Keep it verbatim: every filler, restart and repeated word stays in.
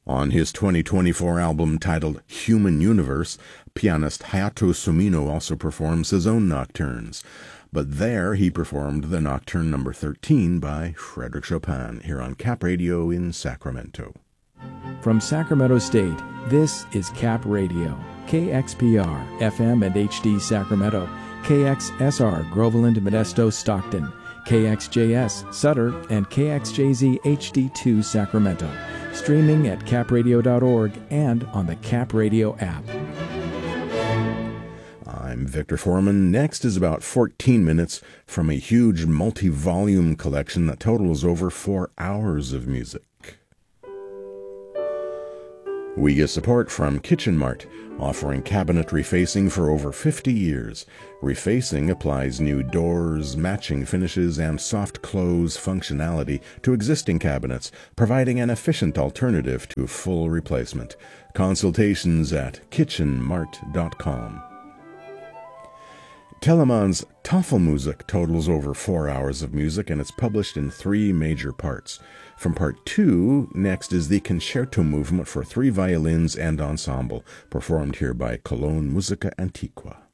On his twenty twenty-four album titled Human Universe, pianist Hayato Sumino also performs his own nocturnes. But there he performed the Nocturne number thirteen by Frédéric Chopin here on Cap Radio in Sacramento. From Sacramento State, this is Cap Radio, K X P R, F M and H D Sacramento, K X S R, Groveland, Modesto, Stockton, K X J S, Sutter, and K X J Z H D two, Sacramento. Streaming at cap radio dot org and on the Cap Radio app. I'm Victor Foreman. Next is about fourteen minutes from a huge multi-volume collection that totals over four hours of music. We get support from Kitchen Mart, offering cabinet refacing for over fifty years. Refacing applies new doors, matching finishes, and soft close functionality to existing cabinets, providing an efficient alternative to full replacement. Consultations at kitchen mart dot com. Telemann's Tafelmusik totals over four hours of music, and it's published in three major parts. From part two, next is the concerto movement for three violins and ensemble, performed here by Cologne Musica Antiqua.